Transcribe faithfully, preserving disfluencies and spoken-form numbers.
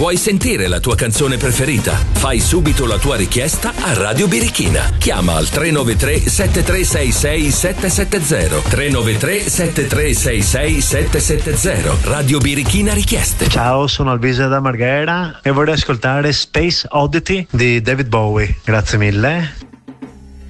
Vuoi sentire la tua canzone preferita? Fai subito la tua richiesta a Radio Birichina. Chiama al tre nove tre sette tre sei sei sette sette zero tre nove tre sette tre sei sei sette sette zero. Radio Birichina Richieste. Ciao, sono Alvise da Marghera e vorrei ascoltare Space Oddity di David Bowie. Grazie mille.